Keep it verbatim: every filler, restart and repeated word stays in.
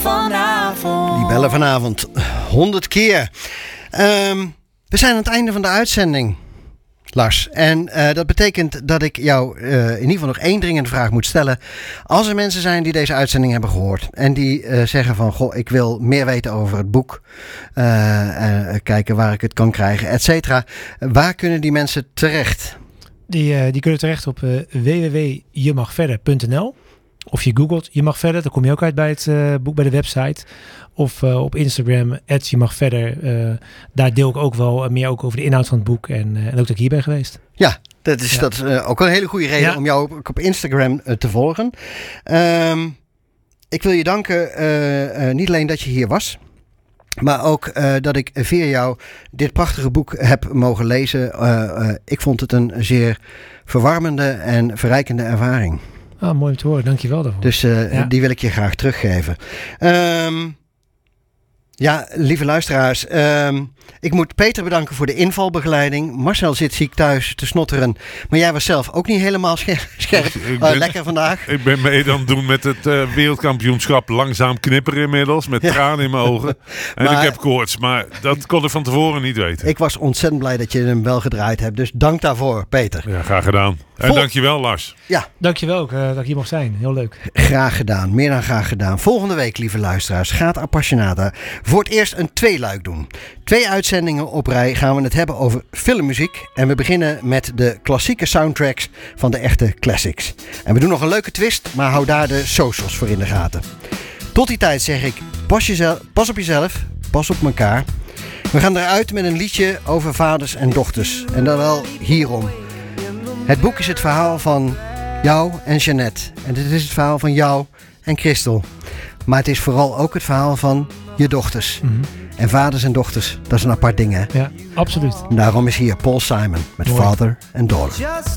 vanavond. Die bellen vanavond honderd keer. Um, we zijn aan het einde van de uitzending, Lars. En uh, dat betekent dat ik jou uh, in ieder geval nog één dringende vraag moet stellen. Als er mensen zijn die deze uitzending hebben gehoord en die uh, zeggen van, goh, ik wil meer weten over het boek, uh, uh, kijken waar ik het kan krijgen, et cetera. Waar kunnen die mensen terecht? Die, uh, die kunnen terecht op uh, w w w punt je mag verder punt n l. Of je googelt Je Mag Verder, dan kom je ook uit bij het uh, boek, bij de website. Of uh, op Instagram, at Je Mag Verder. Uh, daar deel ik ook wel uh, meer ook over de inhoud van het boek. En, uh, en ook dat ik hier ben geweest. Ja, dat is, ja. dat is uh, ook een hele goede reden ja. om jou op, op Instagram uh, te volgen. Um, ik wil je danken, uh, uh, niet alleen dat je hier was, maar ook uh, dat ik via jou dit prachtige boek heb mogen lezen. Uh, uh, ik vond het een zeer verwarmende en verrijkende ervaring. Ah, mooi om te horen. Dank je wel daarvoor. Dus uh, ja. die wil ik je graag teruggeven. Um, ja, lieve luisteraars. Um, ik moet Peter bedanken voor de invalbegeleiding. Marcel zit ziek thuis te snotteren. Maar jij was zelf ook niet helemaal scherp. scherp. Ik, ik ben, uh, lekker vandaag. Ik ben mee aan het doen met het uh, wereldkampioenschap. Langzaam knipperen inmiddels. Met ja. tranen in mijn ogen. En maar, ik heb koorts. Maar dat kon ik van tevoren niet weten. Ik was ontzettend blij dat je hem wel gedraaid hebt. Dus dank daarvoor, Peter. Ja, graag gedaan. En Vol- dankjewel, Lars. Ja. Dankjewel ook uh, dat ik hier mocht zijn. Heel leuk. Graag gedaan. Meer dan graag gedaan. Volgende week, lieve luisteraars, gaat Appassionata voor het eerst een tweeluik doen. Twee uitzendingen op rij gaan we het hebben over filmmuziek. En we beginnen met de klassieke soundtracks van de echte classics. En we doen nog een leuke twist, maar hou daar de socials voor in de gaten. Tot die tijd zeg ik, pas, jezelf, pas op jezelf, pas op elkaar. We gaan eruit met een liedje over vaders en dochters. En dan wel hierom. Het boek is het verhaal van jou en Jeannette. En het is het verhaal van jou en Christel. Maar het is vooral ook het verhaal van je dochters. Mm-hmm. En vaders en dochters, dat is een apart ding, hè? Ja, absoluut. En daarom is hier Paul Simon met Mooi. Father and Daughter.